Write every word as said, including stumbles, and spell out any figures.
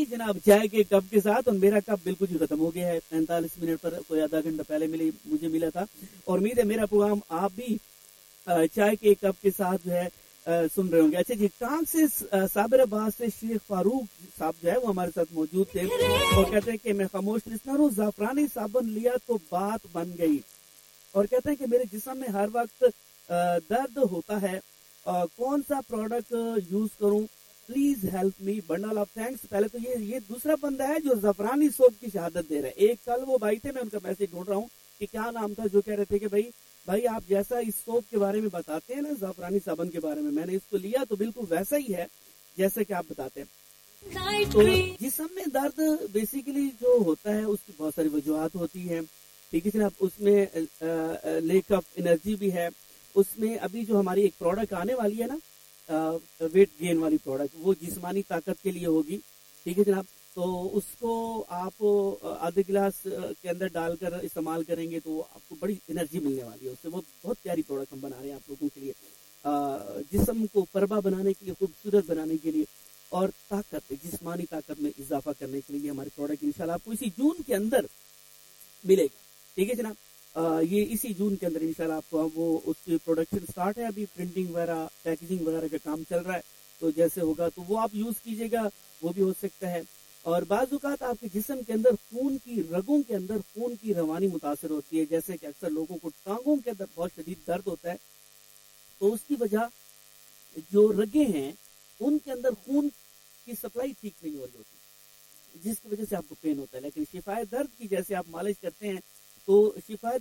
جی جناب چائے کے کپ کے ساتھ، اور میرا کپ بالکل ہی ختم ہو گیا ہے، پینتالیس منٹ پر کوئی آدھا گھنٹہ پہلے ملے مجھے ملا تھا، اور امید ہے میرا پروگرام آپ بھی چائے کے کپ کے ساتھ جو ہے سن رہے ہوں گے۔ اچھا جی، ٹانگ سے صابر عباس سے شیخ فاروق صاحب جو ہے وہ ہمارے ساتھ موجود تھے، اور کہتے ہیں کہ میں خاموش لسنر ہوں، زعفرانی صابن لیا تو بات بن گئی، اور کہتے ہیں کہ میرے جسم میں ہر وقت درد ہوتا ہے، کون سا پروڈکٹ یوز کروں، please help me, bundle of thanks. پہلے تو یہ یہ دوسرا بندہ ہے جو زعفرانی سوپ کی شہادت دے رہا ہے۔ ایک کل وہ بھائی تھے، میں ان کا میسج ڈھونڈ رہا ہوں کہ کیا نام تھا، جو کہہ رہے تھے کہ بھائی بھائی آپ جیسا اس سوپ کے بارے میں بتاتے ہیں نا، زعفرانی صابن کے بارے میں، میں نے اس کو لیا تو بالکل ویسا ہی ہے جیسا کہ آپ بتاتے ہیں۔ تو جسم میں درد بیسیکلی جو ہوتا ہے اس کی بہت ساری وجوہات ہوتی ہیں، ٹھیک ہے جناب، اس میں لیک آف انرجی بھی ہے، اس میں ابھی جو ہماری ایک پروڈکٹ آنے والی ہے نا ویٹ گین والی پروڈکٹ، وہ جسمانی طاقت کے لیے ہوگی، ٹھیک ہے جناب، تو اس کو آپ آدھے گلاس کے اندر ڈال کر استعمال کریں گے تو آپ کو بڑی انرجی ملنے والی ہے اس سے۔ وہ بہت پیاری پروڈکٹ ہم بنا رہے ہیں آپ لوگوں کے لیے، جسم کو پربا بنانے کے لیے، خوبصورت بنانے کے لیے، اور طاقت، جسمانی طاقت میں اضافہ کرنے کے لیے ہماری پروڈکٹ انشاءاللہ آپ کو اسی جون کے اندر ملے گا، ٹھیک ہے جناب۔ آ, یہ اسی جون کے اندر انشاءاللہ آپ کو وہ اس کی پروڈکشن سٹارٹ ہے، ابھی پرنٹنگ وغیرہ پیکیجنگ وغیرہ کا کام چل رہا ہے، تو جیسے ہوگا تو وہ آپ یوز کیجئے گا، وہ بھی ہو سکتا ہے۔ اور بعض اوقات آپ کے جسم کے اندر خون کی رگوں کے اندر خون کی روانی متاثر ہوتی ہے، جیسے کہ اکثر لوگوں کو ٹانگوں کے اندر بہت شدید درد ہوتا ہے، تو اس کی وجہ جو رگیں ہیں ان کے اندر خون کی سپلائی ٹھیک نہیں ہو رہی ہوتی، جس کی وجہ سے آپ کو پین ہوتا ہے۔ لیکن شفائے درد کی جیسے آپ مالش کرتے ہیں تو شفائے